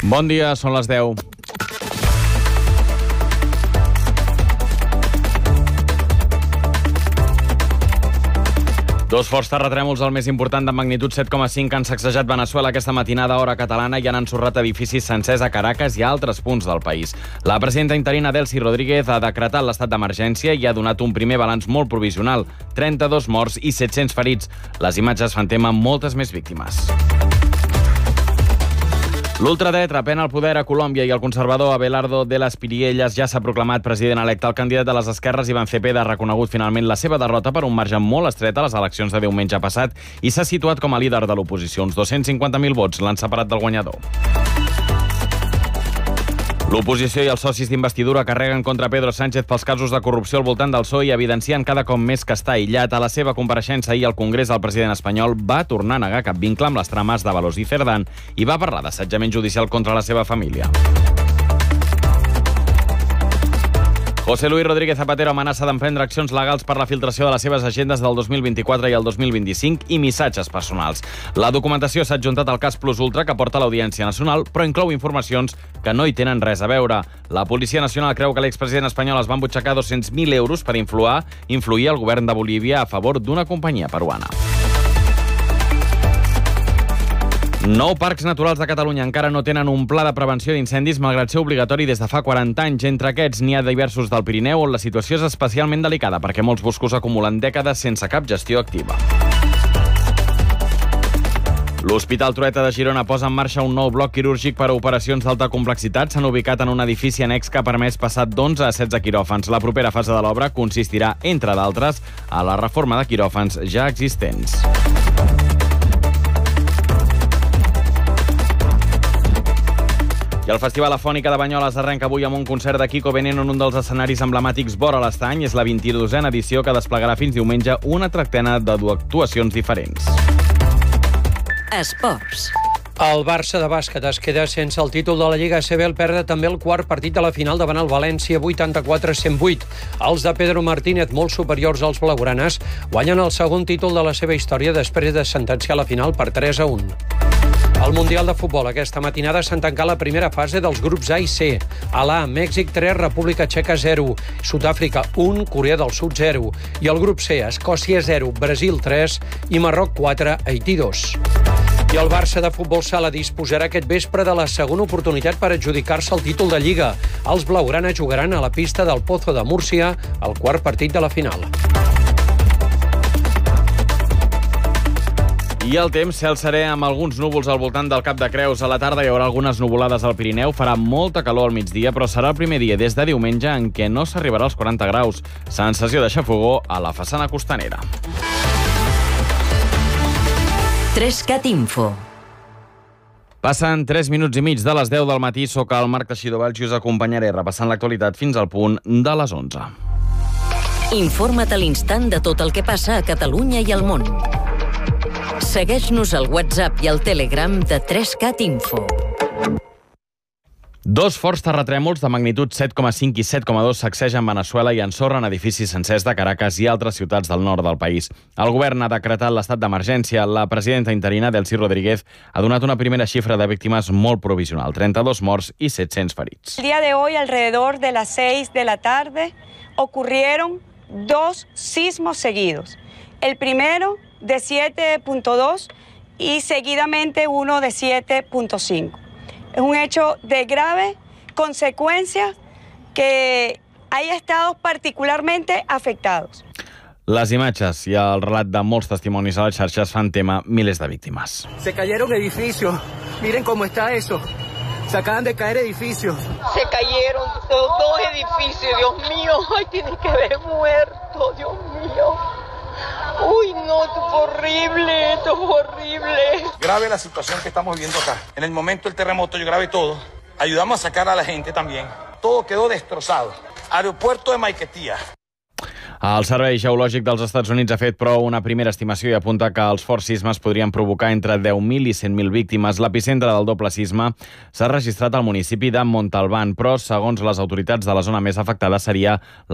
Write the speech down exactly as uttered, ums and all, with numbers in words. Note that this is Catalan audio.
Bon dia, són les deu. Dos forts terratrèmols, el més important de magnitud set coma cinc, han sacsejat Veneçuela aquesta matinada a hora catalana i han ensorrat edificis sencers a Caracas i a altres punts del país. La presidenta interina Delcy Rodríguez ha decretat l'estat d'emergència i ha donat un primer balanç molt provisional, trenta-dos morts i set-cents ferits. Les imatges fan tema moltes més víctimes. L'ultradret repren el poder a Colòmbia i el conservador Abelardo de las Piriellas ja s'ha proclamat president electe. El candidat de les esquerres, Iván Cepeda, ha reconegut finalment la seva derrota per un marge molt estret a les eleccions de diumenge passat i s'ha situat com a líder de l'oposició. Uns dos-cents cinquanta mil vots l'han separat del guanyador. L'oposició i els socis d'investidura carreguen contra Pedro Sánchez pels casos de corrupció al voltant del P S O E i evidencien cada cop més que està aïllat. A la seva compareixença ahir al Congrés, el president espanyol va tornar a negar cap vincle amb les trames d'Ábalos i Cerdán i va parlar d'assetjament judicial contra la seva família. José Luis Rodríguez Zapatero amenaça d'emprendre accions legals per la filtració de les seves agendes del dos mil vint-i-quatre i el dos mil vint-i-cinc i missatges personals. La documentació s'ha adjuntat al cas Plus Ultra que porta l'Audiència Nacional, però inclou informacions que no hi tenen res a veure. La Policia Nacional creu que l'expresident espanyol es va embutxacar dos-cents mil euros per influir, influir el govern de Bolívia a favor d'una companyia peruana. Nou parcs naturals de Catalunya encara no tenen un pla de prevenció d'incendis, malgrat ser obligatori des de fa quaranta anys. Entre aquests n'hi ha diversos del Pirineu, on la situació és especialment delicada, perquè molts boscos acumulen dècades sense cap gestió activa. L'Hospital Trueta de Girona posa en marxa un nou bloc quirúrgic per a operacions d'alta complexitat. S'han ubicat en un edifici annex que ha permès passar d'onze a setze quiròfans. La propera fase de l'obra consistirà, entre d'altres, a la reforma de quiròfans ja existents. I el Festival Afònica de Banyoles arrenca avui amb un concert de Kiko Veneno en un dels escenaris emblemàtics vora l'Estany. És la vint-i-dosena edició que desplegarà fins diumenge una trentena d'actuacions diferents. Esports. El Barça de bàsquet es queda sense el títol de la Lliga A C B al perdre també el quart partit de la final davant el València vuitanta-quatre a cent vuit. Els de Pedro Martínez, molt superiors als blaugranes, guanyen el segon títol de la seva història després de sentenciar la final per tres a un. Al Mundial de Futbol aquesta matinada s'han tancat la primera fase dels grups A i C. A l'A, Mèxic tres, República Txeca zero, Sud-àfrica un, Corea del Sud zero. I el grup C, Escòcia zero, Brasil tres i Marroc quatre, Haití dos. I el Barça de futbol sala disposarà aquest vespre de la segona oportunitat per adjudicar-se el títol de Lliga. Els blaugrana jugaran a la pista del Pozo de Múrcia el quart partit de la final. I el temps, cel serè amb alguns núvols al voltant del Cap de Creus. A la tarda hi haurà algunes nuvolades al Pirineu. Farà molta calor al migdia, però serà el primer dia des de diumenge en què no s'arribarà als quaranta graus. Sensació de xafogor a la façana costanera. tres cat Info. Passen tres minuts i mig de les deu del matí. Soc el Marc Teixidor Valls i us acompanyaré repassant l'actualitat fins al punt de les onze. Informa't a l'instant de tot el que passa a Catalunya i al món. Segueix-nos al WhatsApp i al Telegram de tres cat Info. Dos forts terratrèmols de magnitud set coma cinc i set coma dos sacsegen Veneçuela i ensorren edificis sencers de Caracas i altres ciutats del nord del país. El govern ha decretat l'estat d'emergència. La presidenta interina, Delcy Rodríguez, ha donat una primera xifra de víctimes molt provisional, trenta-dos morts i set-cents ferits. El día de hoy, alrededor de las seis de la tarde, ocurrieron dos sismos seguidos. El primero de siete punto dos y seguidamente uno de siete punto cinco. Es un hecho de grave consecuencia que hay estados particularmente afectados. Les imatges i el relat de molts testimonis a les xarxes fan tema milers de víctimes. Se cayeron edificios. Miren cómo está eso. Se acaban de caer edificios. Se cayeron dos, dos edificios, Dios mío. Ay, tienen que haber muerto, Dios mío. Uy, no, esto es horrible, esto es horrible. Grave la situación que estamos viviendo acá. En el momento del terremoto yo grabé todo. Ayudamos a sacar a la gente también. Todo quedó destrozado. Aeropuerto de Maiquetía. El Servei Geològic dels Estats Units ha fet, però, una primera estimació i apunta que els forts sismes podrien provocar entre deu mil i cent mil víctimes. L'epicentre del doble sisme s'ha registrat al municipi de Montalbán, però, segons les autoritats de la zona més afectada, seria la